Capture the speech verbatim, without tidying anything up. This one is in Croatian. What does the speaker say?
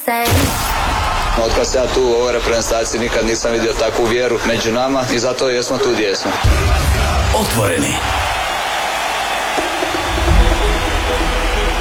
same. Otkad sam ja tu u ovoj reprezentaciji nikad nisam vidio takvu vjeru među nama i zato jesmo tu gdje jesmo. Otvoreni,